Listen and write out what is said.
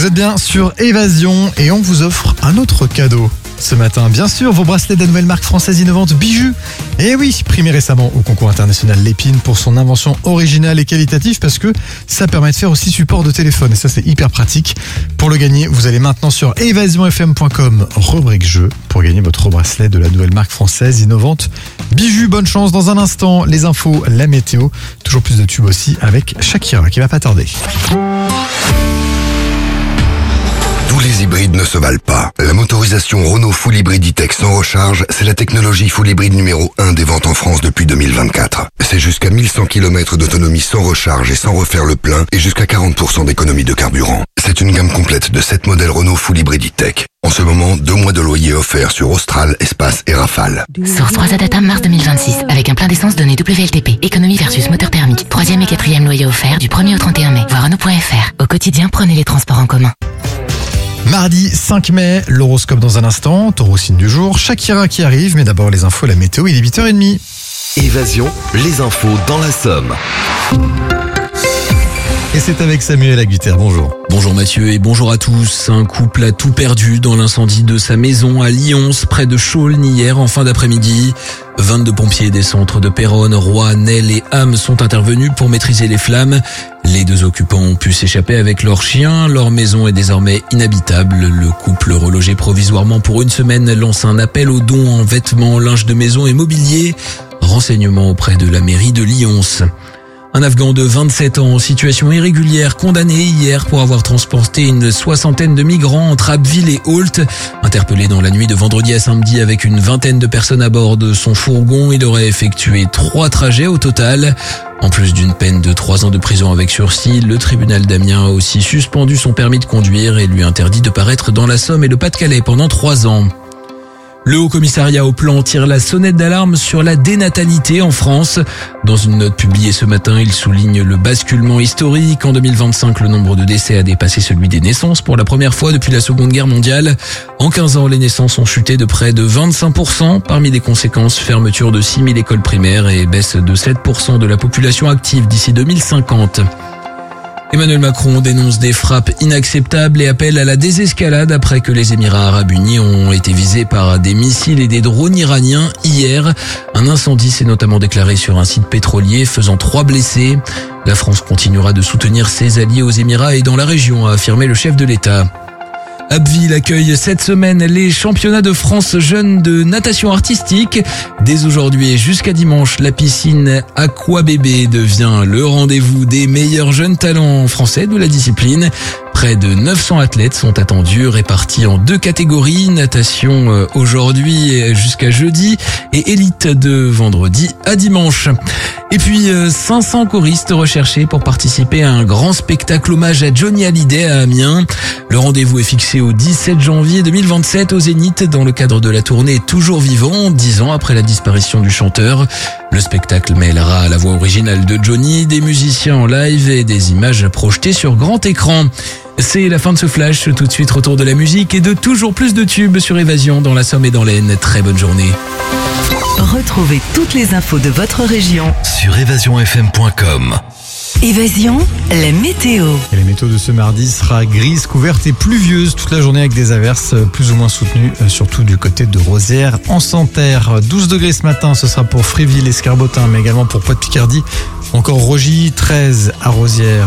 Vous êtes bien sur Évasion et on vous offre un autre cadeau. Ce matin, bien sûr, vos bracelets de la nouvelle marque française innovante Bijou. Et oui, primé récemment au concours international Lépine pour son invention originale et qualitative parce que ça permet de faire aussi support de téléphone et ça c'est hyper pratique. Pour le gagner, vous allez maintenant sur evasionfm.com rubrique jeu pour gagner votre bracelet de la nouvelle marque française innovante Bijou. Bonne chance dans un instant, les infos, la météo, toujours plus de tubes aussi avec Shakira qui va pas tarder. Tous les hybrides ne se valent pas. La motorisation Renault Full Hybrid E-Tech sans recharge, c'est la technologie Full Hybrid numéro 1 des ventes en France depuis 2024. C'est jusqu'à 1100 km d'autonomie sans recharge et sans refaire le plein et jusqu'à 40% d'économie de carburant. C'est une gamme complète de 7 modèles Renault Full Hybrid E-Tech. En ce moment, 2 mois de loyer offerts sur Austral, Espace et Rafale. Source 3 Data mars 2026 avec un plein d'essence donné WLTP. Économie versus moteur thermique. 3e et 4e loyer offert du 1er au 31 mai. Voir Renault.fr. Au quotidien, prenez les transports en commun. Mardi 5 mai, l'horoscope dans un instant, Taureau signe du jour, Shakira qui arrive, mais d'abord les infos, la météo, il est 8h30. Évasion, les infos dans la Somme. Et c'est avec Samuel Agutter, bonjour. Bonjour Mathieu et bonjour à tous. Un couple a tout perdu dans l'incendie de sa maison à Lyons, près de Chaulnes hier en fin d'après-midi. 22 pompiers des centres de Péronne, Roy, Nesle et Ham sont intervenus pour maîtriser les flammes. Les 2 occupants ont pu s'échapper avec leurs chiens. Leur maison est désormais inhabitable. Le couple relogé provisoirement pour une semaine lance un appel aux dons en vêtements, linge de maison et mobilier. Renseignements auprès de la mairie de Lyons. Un Afghan de 27 ans en situation irrégulière condamné hier pour avoir transporté une 60aine de migrants entre Abbeville et Ault. Interpellé dans la nuit de vendredi à samedi avec une 20aine de personnes à bord de son fourgon, il aurait effectué 3 trajets au total. En plus d'une peine de 3 ans de prison avec sursis, le tribunal d'Amiens a aussi suspendu son permis de conduire et lui interdit de paraître dans la Somme et le Pas-de-Calais pendant 3 ans. Le Haut-Commissariat au Plan tire la sonnette d'alarme sur la dénatalité en France. Dans une note publiée ce matin, il souligne le basculement historique. En 2025, le nombre de décès a dépassé celui des naissances pour la première fois depuis la Seconde Guerre mondiale. En 15 ans, les naissances ont chuté de près de 25%. Parmi les conséquences, fermeture de 6000 écoles primaires et baisse de 7% de la population active d'ici 2050. Emmanuel Macron dénonce des frappes inacceptables et appelle à la désescalade après que les Émirats arabes unis ont été visés par des missiles et des drones iraniens hier. Un incendie s'est notamment déclaré sur un site pétrolier faisant 3 blessés. La France continuera de soutenir ses alliés aux Émirats et dans la région, a affirmé le chef de l'État. Abbeville accueille cette semaine les championnats de France jeunes de natation artistique. Dès aujourd'hui et jusqu'à dimanche, la piscine Aquabébé devient le rendez-vous des meilleurs jeunes talents français de la discipline. Près de 900 athlètes sont attendus, répartis en 2 catégories, natation aujourd'hui jusqu'à jeudi et élite de vendredi à dimanche. Et puis 500 choristes recherchés pour participer à un grand spectacle hommage à Johnny Hallyday à Amiens. Le rendez-vous est fixé au 17 janvier 2027 au Zénith dans le cadre de la tournée Toujours Vivant, 10 ans après la disparition du chanteur. Le spectacle mêlera la voix originale de Johnny, des musiciens en live et des images projetées sur grand écran. C'est la fin de ce flash, tout de suite retour de la musique et de toujours plus de tubes sur Évasion dans la Somme et dans l'Aisne. Très bonne journée. Retrouvez toutes les infos de votre région Sur evasionfm.com. Évasion, la météo. Et la météo de ce mardi sera grise, couverte et pluvieuse toute la journée avec des averses plus ou moins soutenues, surtout du côté de Rosières en Santerre. 12 degrés ce matin, ce sera pour Fréville et Escarbotin, mais également pour Poix-de-Picardie. Encore Rogy, 13 à Rosières